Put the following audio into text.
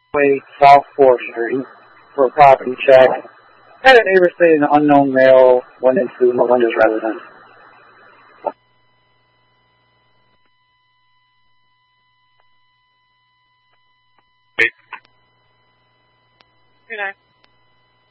Way South 4th Street for a property check. Had a neighbor say an unknown male went into Melinda's residence. Good night.